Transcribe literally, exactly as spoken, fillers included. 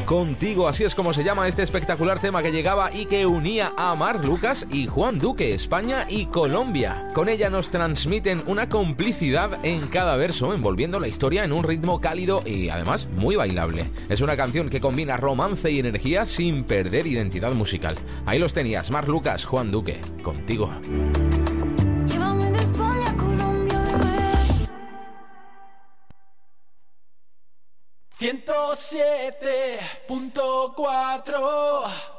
Contigo, así es como se llama este espectacular tema que llegaba y que unía a Marc Lucas y Juan Duque, España y Colombia. Con ella nos transmiten una complicidad en cada verso, envolviendo la historia en un ritmo cálido y además muy bailable. Es una canción que combina romance y energía sin perder identidad musical. Ahí los tenías, Marc Lucas, Juan Duque, Contigo. ciento siete punto cuatro